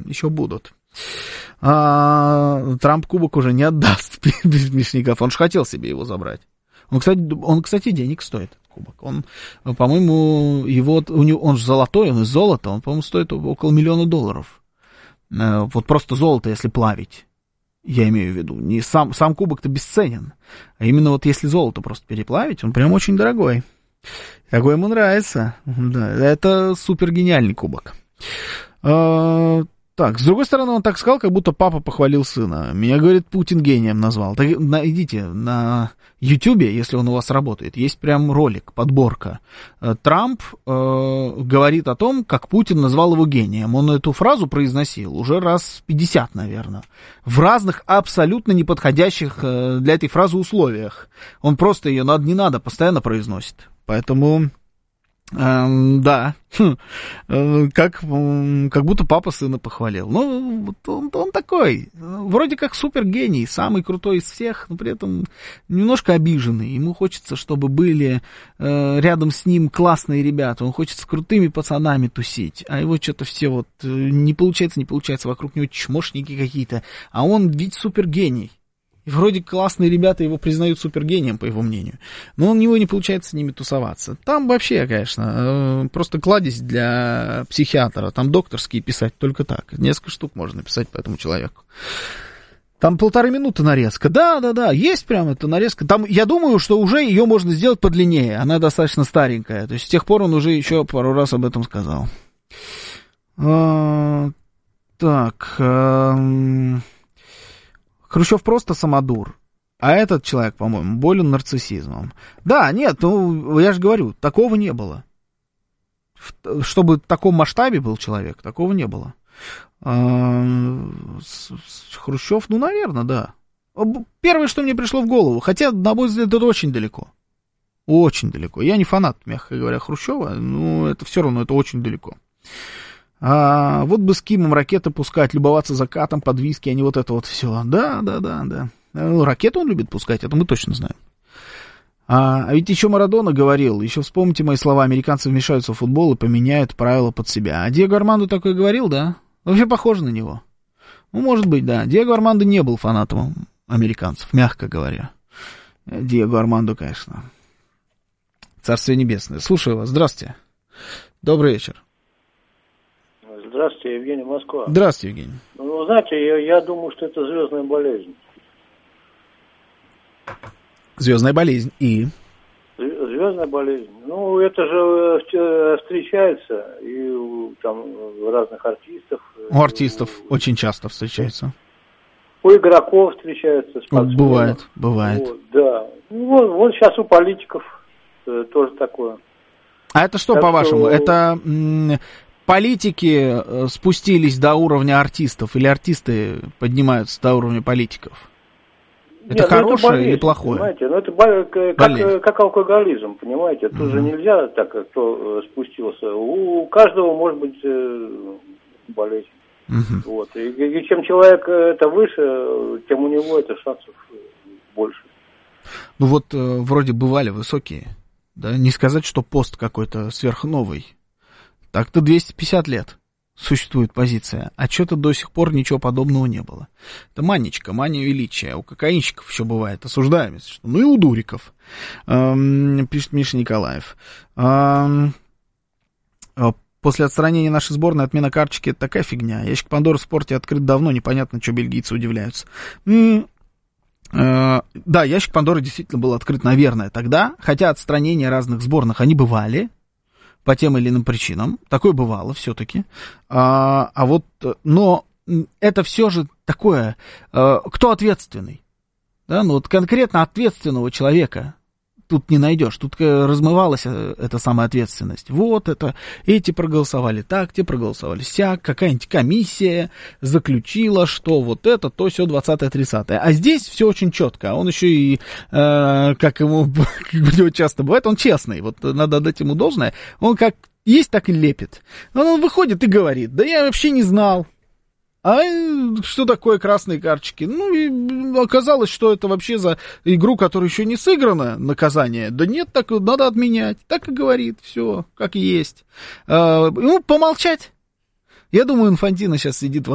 еще будут. Трамп кубок уже не отдаст без Мишников. Он же хотел себе его забрать. Он, кстати, денег стоит, этот кубок. Он, по-моему, он же золотой, он из золота, он, по-моему, стоит около $1 000 000. Вот просто золото, если плавить. Я имею в виду. Не сам кубок-то бесценен. А именно вот если золото просто переплавить, он прям очень дорогой. Какой ему нравится. Да, это супер гениальный кубок. Так, с другой стороны, он так сказал, как будто папа похвалил сына. Меня, говорит, Путин гением назвал. Так, идите на Ютубе, если он у вас работает, есть прям ролик, подборка. Трамп говорит о том, как Путин назвал его гением. Он эту фразу произносил уже раз 50, наверное. В разных абсолютно неподходящих для этой фразы условиях. Он просто ее не надо постоянно произносит. Поэтому... да, как будто папа сына похвалил. Ну, он такой, вроде как супергений, самый крутой из всех, но при этом немножко обиженный. Ему хочется, чтобы были рядом с ним классные ребята, он хочет с крутыми пацанами тусить, а его что-то все вот не получается, вокруг него чмошники какие-то, а он ведь супергений. И вроде классные ребята его признают супергением, по его мнению. Но у него не получается с ними тусоваться. Там вообще, конечно, просто кладезь для психиатра. Там докторские писать только так. Несколько штук можно написать по этому человеку. Там 1,5 минуты нарезка. Да, есть прям эта нарезка. Там, я думаю, что уже ее можно сделать подлиннее. Она достаточно старенькая. То есть с тех пор он уже еще пару раз об этом сказал. Так... Хрущев просто самодур, а этот человек, по-моему, болен нарциссизмом. Да, нет, ну, я же говорю, такого не было. Чтобы в таком масштабе был человек, такого не было. Хрущев, ну, наверное, да. Первое, что мне пришло в голову, хотя, на мой взгляд, это очень далеко. Очень далеко. Я не фанат, мягко говоря, Хрущева, но это все равно, это очень далеко. Вот бы с Кимом ракеты пускать, любоваться закатом под виски, а не вот это вот все. Да. Ракеты он любит пускать, это мы точно знаем. А ведь еще Марадона говорил, еще вспомните мои слова, американцы вмешаются в футбол и поменяют правила под себя. А Диего Армандо такое говорил, да? Вообще похоже на него. Ну, может быть, да. Диего Армандо не был фанатом американцев, мягко говоря. Диего Армандо, конечно. Царствие небесное. Слушаю вас, здравствуйте. Добрый вечер. Здравствуйте, Евгений, Москва. Здравствуйте, Евгений. Ну, вы знаете, я думаю, что это звездная болезнь. Звездная болезнь и? Звездная болезнь. Ну, это же встречается и там у разных артистов. У артистов очень часто встречается. У игроков встречается. Бывает. Вот, да. Ну, вот сейчас у политиков тоже такое. А это что, так по-вашему? Это... Политики спустились до уровня артистов, или артисты поднимаются до уровня политиков? Это нет, хорошее это болезнь, или плохое? Понимаете? Ну, это как алкоголизм, понимаете? Тут же нельзя так, кто спустился. У каждого может быть болезнь. Вот. И чем человек это выше, тем у него это шансов больше. Ну вот вроде бывали высокие, да? Не сказать, что пост какой-то сверхновый. Так-то 250 лет существует позиция, а что-то до сих пор ничего подобного не было. Это манечка, мания величия. У кокаинщиков еще бывает, осуждаем, если что. Ну и у дуриков, пишет Миша Николаев. После отстранения нашей сборной отмена карточки — это такая фигня. Ящик Пандоры в спорте открыт давно, непонятно, что бельгийцы удивляются. Да, ящик Пандоры действительно был открыт, наверное, тогда, хотя отстранения разных сборных, они бывали. По тем или иным причинам. Такое бывало все-таки. Но это все же такое... Кто ответственный? Да, ну вот конкретно ответственного человека тут не найдешь. Тут размывалась эта самая ответственность. Вот это, эти проголосовали так, те проголосовали сяк, какая-нибудь комиссия заключила, что вот это, то все 20-30. А здесь все очень четко. Он еще и, как ему часто бывает, он честный. Вот надо отдать ему должное. Он как есть, так и лепит. Он выходит и говорит, да я вообще не знал. А что такое красные карточки? Ну, и оказалось, что это вообще за игру, которая еще не сыграна, наказание. Да нет, так надо отменять. Так и говорит, все, как есть. Ну, помолчать. Я думаю, Инфантино сейчас сидит в